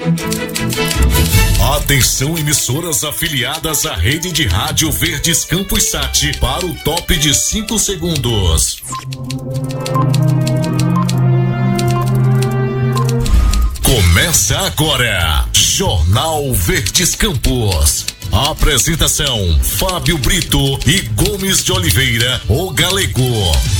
Atenção, emissoras afiliadas à rede de rádio Verdes Campos Sat para o top de 5 segundos. Começa agora, Jornal Verdes Campos. Apresentação: Fábio Brito e Gomes de Oliveira, o Galego.